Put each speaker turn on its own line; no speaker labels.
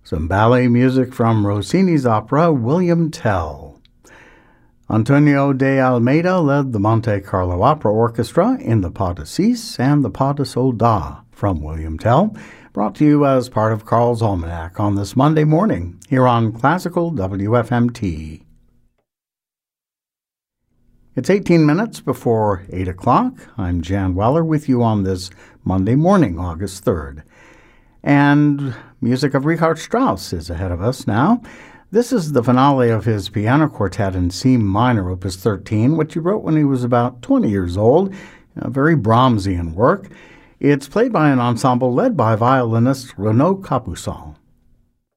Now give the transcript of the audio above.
Some ballet music from Rossini's opera William Tell. Antonio de Almeida led the Monte Carlo Opera Orchestra in the Pas de Six and the Pas de Soldat from William Tell, brought to you as part of Carl's Almanac on this Monday morning here on Classical WFMT. It's 18 minutes before 8 o'clock. I'm Jan Weller with you on this Monday morning, August 3rd. And music of Richard Strauss is ahead of us now. This is the finale of his piano quartet in C minor, Opus 13, which he wrote when he was about 20 years old, a very Brahmsian work. It's played by an ensemble led by violinist Renaud Capuçon.